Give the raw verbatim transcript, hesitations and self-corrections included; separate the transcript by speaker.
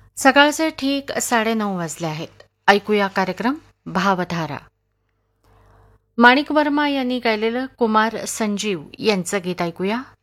Speaker 1: सकाळचे ठीक साडेनऊ वाजले आहेत. ऐकूया कार्यक्रम भावधारा. माणिक वर्मा यांनी गायलेलं कुमार संजीव यांचं गीत ऐकूया.